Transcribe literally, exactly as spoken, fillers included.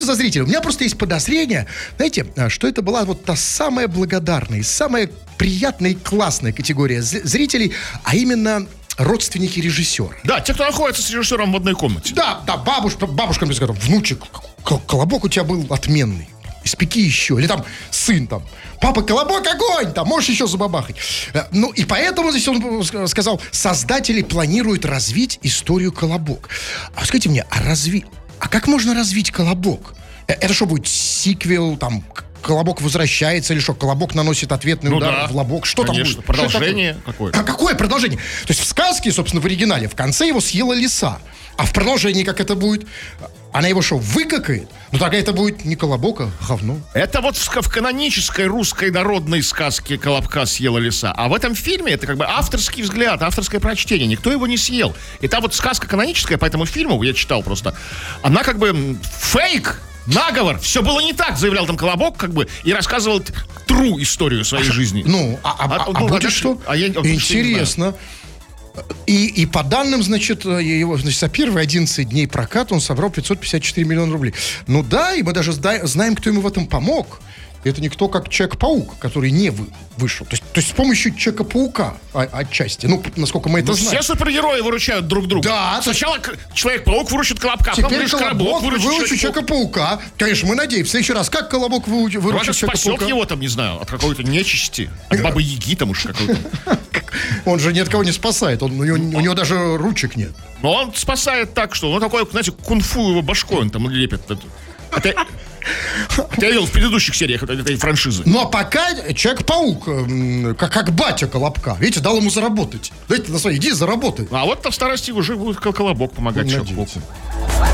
за зрителя. У меня просто есть подозрение, знаете, что это была вот та самая благодарная, самая приятная и классная категория зрителей, а именно родственники режиссера. Да, те, кто находится с режиссером в одной комнате. Да, да, бабушка, бабушка мне сказала: внучек, колобок у тебя был отменный. Испеки еще. Или там сын там: папа, колобок, огонь! Там, можешь еще забабахать. Ну, и поэтому здесь он сказал: создатели планируют развить историю «Колобок». А скажите мне, а разви... А как можно развить «Колобок»? Это что будет, сиквел, там, «Колобок возвращается», или что, «Колобок наносит ответный ну удар да, в лобок»? Что конечно, там будет? Продолжение какое-то. А какое продолжение? То есть в сказке, собственно, в оригинале, в конце его съела лиса. А в продолжении как это будет? Она его что, выкакает? Ну тогда это будет не колобок, а говно. Это вот в, в канонической русской народной сказке «Колобка съела лиса». А в этом фильме это как бы авторский взгляд, авторское прочтение. Никто его не съел. И та вот сказка каноническая по этому фильму, я читал просто, она как бы фейк, наговор. Все было не так, заявлял там Колобок, как бы, и рассказывал тру историю своей а, жизни. Ну, а, а, а, а, ну, а будет что? А я, интересно. И, и по данным, значит, его, значит, за первые одиннадцать дней проката он собрал пятьсот пятьдесят четыре миллиона рублей. Ну да, и мы даже знаем, кто ему в этом помог. Это никто, как Человек-паук, который не вы, вышел. То есть, то есть с помощью Человека-паука а, отчасти. Ну, насколько мы это ну, знаем. Все супергерои выручают друг друга. Да. Сначала Человек-паук выручит Колобка, потом теперь Колобок выручит Человека-паука. Человека-паука. Конечно, мы надеемся. В следующий раз, как Колобок выручит Человека-паука? Спасет его там, не знаю, от какой-то нечисти. От бабы-яги там уж какой-то. Он же ни от кого не спасает. Он, у, него, у него даже ручек нет. Но он спасает так, что он такой, знаете, кунг-фу его башкой он там лепит. Это... Я видел в предыдущих сериях этой, этой франшизы. Ну а пока Человек-паук, как, как батя Колобка, видите, дал ему заработать. Дайте на свои, иди заработай. А вот в старости уже будет Колобок помогать Человеку-пауку.